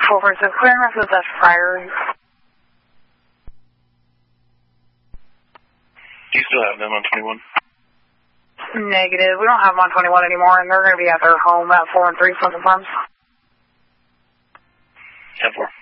446, clearing reference at Friars. Do you still have them on 21? Negative. We don't have them on 21 anymore, and they're going to be at their home at 4 and 3 for the farms. 10-4.